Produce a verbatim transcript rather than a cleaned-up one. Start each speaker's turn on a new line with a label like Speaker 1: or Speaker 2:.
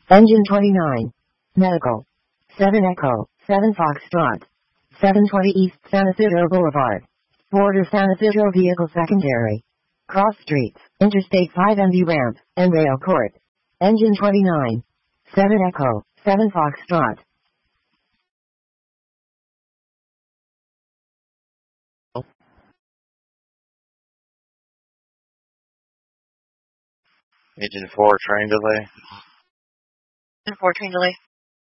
Speaker 1: Engine twenty-nine. Medical. seven Echo, seven Foxtrot. seven twenty East San Isidro Boulevard. Border San Isidro Vehicle Secondary. Cross Streets, Interstate five M V Ramp, and Rail Court. Engine twenty-nine. seven Echo, seven Foxtrot.
Speaker 2: Engine four, train delay.
Speaker 3: Engine four, train delay.